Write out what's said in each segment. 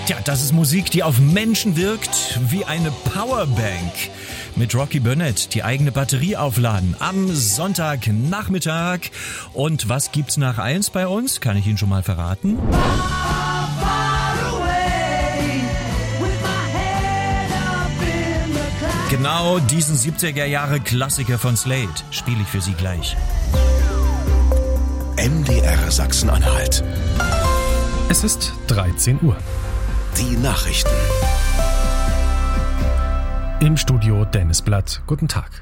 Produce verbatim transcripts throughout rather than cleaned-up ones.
Tja, das ist Musik, die auf Menschen wirkt wie eine Powerbank. Mit Rocky Burnett die eigene Batterie aufladen am Sonntagnachmittag. Und was gibt's nach eins bei uns? Kann ich Ihnen schon mal verraten? Genau diesen siebziger Jahre Klassiker von Slade spiele ich für Sie gleich. M D R Sachsen-Anhalt. Es ist dreizehn Uhr. Die Nachrichten. Im Studio Dennis Blatt. Guten Tag.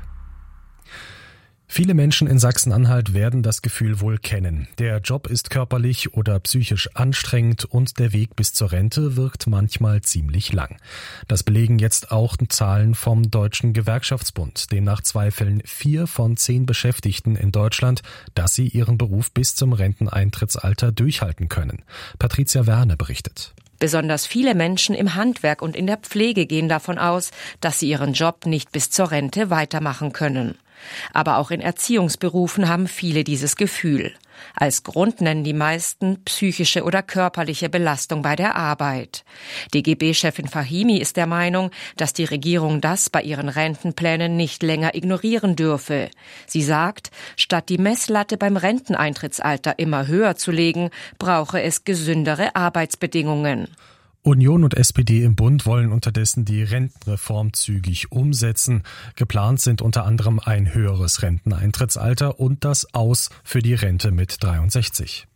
Viele Menschen in Sachsen-Anhalt werden das Gefühl wohl kennen. Der Job ist körperlich oder psychisch anstrengend und der Weg bis zur Rente wirkt manchmal ziemlich lang. Das belegen jetzt auch Zahlen vom Deutschen Gewerkschaftsbund. Demnach zweifeln vier von zehn Beschäftigten in Deutschland, dass sie ihren Beruf bis zum Renteneintrittsalter durchhalten können. Patricia Werner berichtet. Besonders viele Menschen im Handwerk und in der Pflege gehen davon aus, dass sie ihren Job nicht bis zur Rente weitermachen können. Aber auch in Erziehungsberufen haben viele dieses Gefühl. Als Grund nennen die meisten psychische oder körperliche Belastung bei der Arbeit. D G B-Chefin Fahimi ist der Meinung, dass die Regierung das bei ihren Rentenplänen nicht länger ignorieren dürfe. Sie sagt, statt die Messlatte beim Renteneintrittsalter immer höher zu legen, brauche es gesündere Arbeitsbedingungen. Union und S P D im Bund wollen unterdessen die Rentenreform zügig umsetzen. Geplant sind unter anderem ein höheres Renteneintrittsalter und das Aus für die Rente mit dreiundsechzig.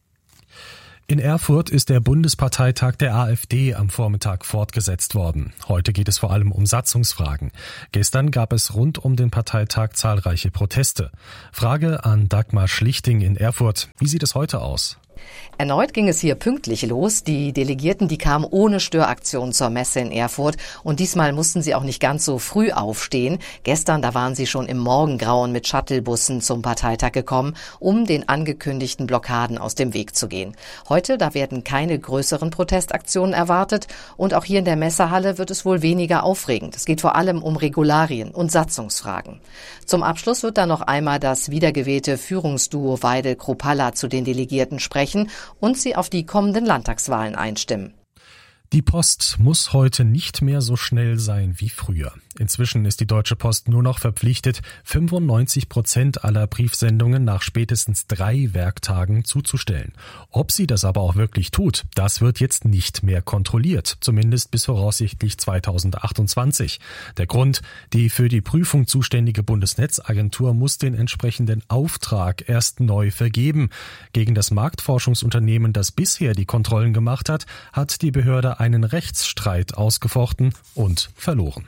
In Erfurt ist der Bundesparteitag der AfD am Vormittag fortgesetzt worden. Heute geht es vor allem um Satzungsfragen. Gestern gab es rund um den Parteitag zahlreiche Proteste. Frage an Dagmar Schlichting in Erfurt. Wie sieht es heute aus? Erneut ging es hier pünktlich los. Die Delegierten, die kamen ohne Störaktion zur Messe in Erfurt. Und diesmal mussten sie auch nicht ganz so früh aufstehen. Gestern, da waren sie schon im Morgengrauen mit Shuttlebussen zum Parteitag gekommen, um den angekündigten Blockaden aus dem Weg zu gehen. Heute, da werden keine größeren Protestaktionen erwartet. Und auch hier in der Messehalle wird es wohl weniger aufregend. Es geht vor allem um Regularien und Satzungsfragen. Zum Abschluss wird dann noch einmal das wiedergewählte Führungsduo Weidel-Kruppalla zu den Delegierten sprechen und sie auf die kommenden Landtagswahlen einstimmen. Die Post muss heute nicht mehr so schnell sein wie früher. Inzwischen ist die Deutsche Post nur noch verpflichtet, fünfundneunzig Prozent aller Briefsendungen nach spätestens drei Werktagen zuzustellen. Ob sie das aber auch wirklich tut, das wird jetzt nicht mehr kontrolliert, zumindest bis voraussichtlich zweitausendachtundzwanzig. Der Grund: Die für die Prüfung zuständige Bundesnetzagentur muss den entsprechenden Auftrag erst neu vergeben. Gegen das Marktforschungsunternehmen, das bisher die Kontrollen gemacht hat, hat die Behörde einen Rechtsstreit ausgefochten und verloren.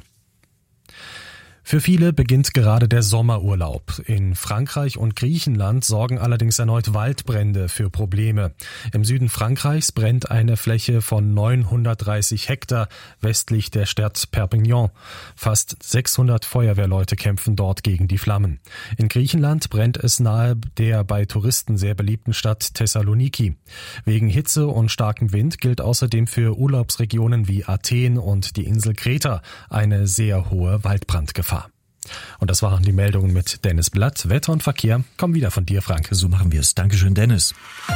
Für viele beginnt gerade der Sommerurlaub. In Frankreich und Griechenland sorgen allerdings erneut Waldbrände für Probleme. Im Süden Frankreichs brennt eine Fläche von neunhundertdreißig Hektar westlich der Stadt Perpignan. Fast sechshundert Feuerwehrleute kämpfen dort gegen die Flammen. In Griechenland brennt es nahe der bei Touristen sehr beliebten Stadt Thessaloniki. Wegen Hitze und starkem Wind gilt außerdem für Urlaubsregionen wie Athen und die Insel Kreta eine sehr hohe Waldbrandgefahr. Und das waren die Meldungen mit Dennis Blatt. Wetter und Verkehr kommen wieder von dir, Frank. So machen wir es. Dankeschön, Dennis.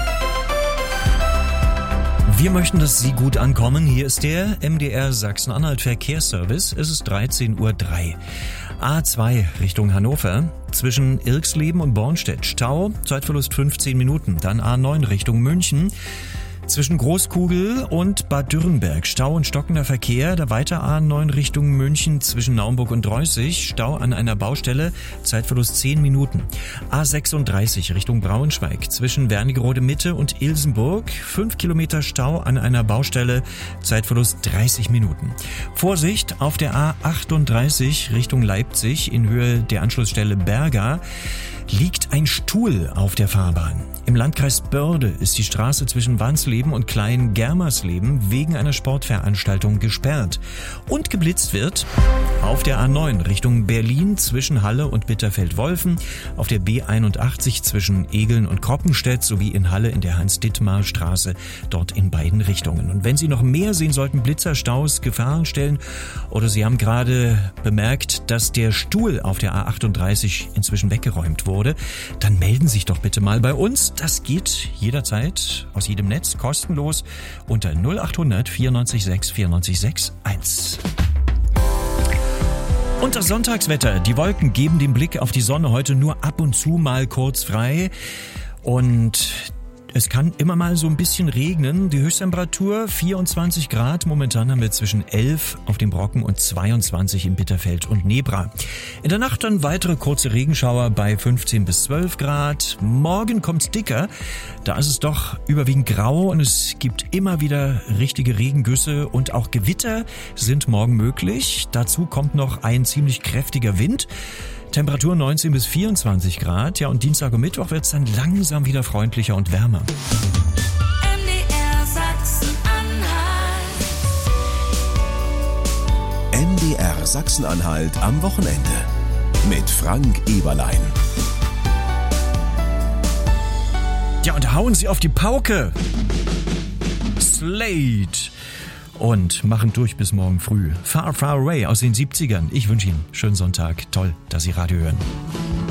Wir möchten, dass Sie gut ankommen. Hier ist der M D R Sachsen-Anhalt Verkehrsservice. Es ist dreizehn Uhr drei. A zwei Richtung Hannover. Zwischen Irxleben und Bornstedt Stau. Zeitverlust fünfzehn Minuten. Dann A neun Richtung München. Zwischen Großkugel und Bad Dürrenberg Stau und stockender Verkehr, da weiter A neun Richtung München zwischen Naumburg und Dreußig, Stau an einer Baustelle, Zeitverlust zehn Minuten. A sechsunddreißig Richtung Braunschweig zwischen Wernigerode Mitte und Ilsenburg, fünf Kilometer Stau an einer Baustelle, Zeitverlust dreißig Minuten. Vorsicht auf der A achtunddreißig Richtung Leipzig in Höhe der Anschlussstelle Berga. Liegt ein Stuhl auf der Fahrbahn. Im Landkreis Börde ist die Straße zwischen Wansleben und Klein-Germersleben wegen einer Sportveranstaltung gesperrt. Und geblitzt wird auf der A neun Richtung Berlin zwischen Halle und Bitterfeld-Wolfen, auf der B einundachtzig zwischen Egeln und Kroppenstedt sowie in Halle in der Hans-Dittmar-Straße, dort in beiden Richtungen. Und wenn Sie noch mehr sehen sollten, Blitzerstaus, Gefahrenstellen, oder Sie haben gerade bemerkt, dass der Stuhl auf der A achtunddreißig inzwischen weggeräumt wurde, wurde, dann melden Sie sich doch bitte mal bei uns. Das geht jederzeit aus jedem Netz kostenlos unter null acht hundert vierundneunzig sechs vierundneunzig sechs eins. Und das Sonntagswetter. Die Wolken geben den Blick auf die Sonne heute nur ab und zu mal kurz frei. Und es kann immer mal so ein bisschen regnen. Die Höchsttemperatur vierundzwanzig Grad. Momentan haben wir zwischen elf auf dem Brocken und zweiundzwanzig in Bitterfeld und Nebra. In der Nacht dann weitere kurze Regenschauer bei fünfzehn bis zwölf Grad. Morgen kommt's dicker. Da ist es doch überwiegend grau und es gibt immer wieder richtige Regengüsse und auch Gewitter sind morgen möglich. Dazu kommt noch ein ziemlich kräftiger Wind. Temperatur neunzehn bis vierundzwanzig Grad. Ja, und Dienstag und Mittwoch wird es dann langsam wieder freundlicher und wärmer. M D R Sachsen-Anhalt. M D R Sachsen-Anhalt am Wochenende. Mit Frank Eberlein. Ja, und hauen Sie auf die Pauke. Slade. Und machen durch bis morgen früh. Far, Far Away aus den siebzigern. Ich wünsche Ihnen einen schönen Sonntag. Toll, dass Sie Radio hören.